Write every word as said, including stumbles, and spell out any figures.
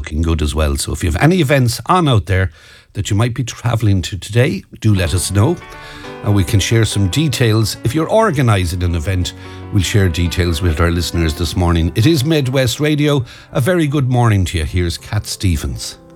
looking good as well. So if you have any events on out there that you might be travelling to today, do let us know. And we can share some details. If you're organising an event, we'll share details with our listeners this morning. It is Midwest Radio. A very good morning to you. Here's Cat Stevens.